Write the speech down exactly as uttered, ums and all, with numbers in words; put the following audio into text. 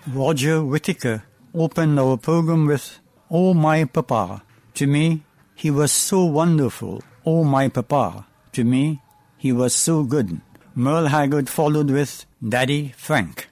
Roger Whittaker opened our program with "Oh My Papa." To me, he was so wonderful. Oh My Papa. To me, he was so good. Merle Haggard followed with "Daddy Frank."